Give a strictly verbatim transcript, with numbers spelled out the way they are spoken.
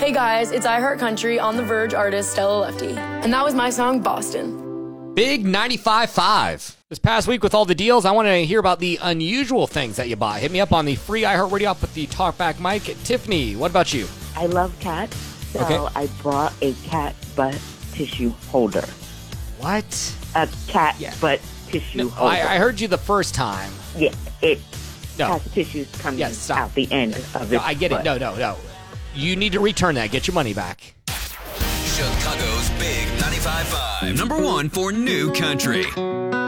Hey guys, it's iHeartCountry on the Verge artist Stella Lefty. And that was my song, Boston. Big ninety-five point five. This past week with all the deals, I want to hear about the unusual things that you buy. Hit me up on the free iHeartRadio app with the talkback mic. Tiffany, what about you? I love cats, so Okay. I bought a cat butt tissue holder. What? A cat Yeah. butt tissue No, holder. I, I heard you the first time. Yeah, it No. has tissues coming Yeah, stop. out the end of it. No, I get it. No, no, no. You need to return that. Get your money back. Chicago's Big ninety-five point five. Number one for New Country.